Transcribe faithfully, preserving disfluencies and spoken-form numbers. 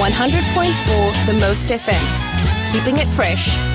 one hundred point four The Most F M. Keeping it fresh